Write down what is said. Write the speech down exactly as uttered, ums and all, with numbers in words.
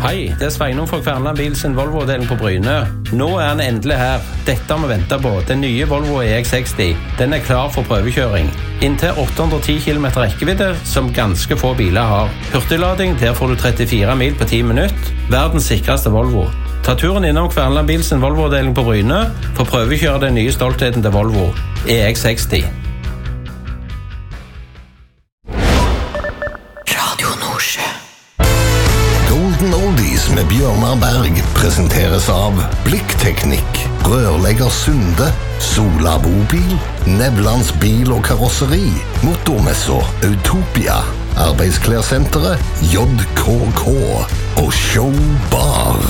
Hei, det er Sveinung fra Kverneland Bil sin Volvo-avdeling på Bryne. Nå er den endelig her. Dette har vi ventet på. Den nye Volvo E X seksti. Den er klar for prøvekjøring. Inntil åtte hundre og ti kilometer rekkevidde, som ganske få biler har. Hurtiglading, der får du trettifire mil på ti minutter. Verdens sikreste Volvo. Ta turen innom Kverneland Bil sin Volvo-avdeling på Bryne for å prøvekjøre den nye stoltheten til Volvo. E X seksti. Golden Oldies med Bjørnar Berg presenteres av Blikkteknikk, Rørlegger Sunde, Sola Bobil, Nevlands bil og karosseri, Motormesser, Utopia, Arbeidsklærsenteret, J K K og Showbar.